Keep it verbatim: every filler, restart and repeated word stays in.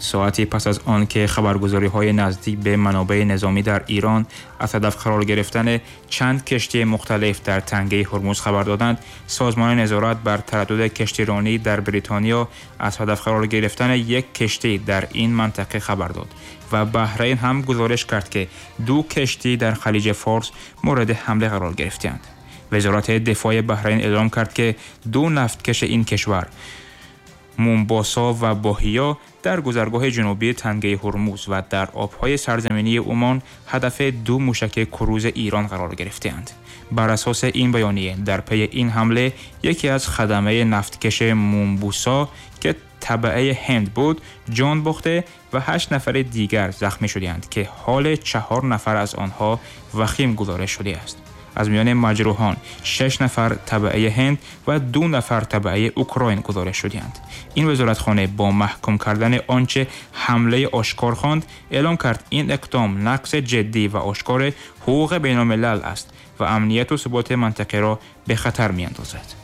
ساعتی پس از آن که خبرگزاری‌های نزدیک به منابع نظامی در ایران از هدف قرار گرفتن چند کشتی مختلف در تنگه هرمز خبر دادند، سازمان نظارت بر تردد کشتیرانی در بریتانیا از هدف قرار گرفتن یک کشتی در این منطقه خبر داد و بحرین هم گزارش کرد که دو کشتی در خلیج فارس مورد حمله قرار گرفتند. وزارت دفاع بحرین اعلام کرد که دو نفتکش این کشور، مومباسا و باهیا، در گذرگاه جنوبی تنگه هرمز و در آبهای سرزمینی عمان هدف دو موشک کروز ایران قرار گرفتند. بر اساس این بیانیه در پی این حمله یکی از خدمه نفتکش مومباسا که تبعه هند بود جان باخته و هشت نفر دیگر زخمی شدند که حال چهار نفر از آنها وخیم گزارش شده است. از میان مجروحان شش نفر تبعه هند و دو نفر تبعه اوکراین گزارش شدند. این وزارتخانه با محکوم کردن آنچه حمله آشکار خواند اعلام کرد این اقدام نقض جدی و آشکار حقوق بین الملل است و امنیت و ثبات منطقه را به خطر می‌اندازد.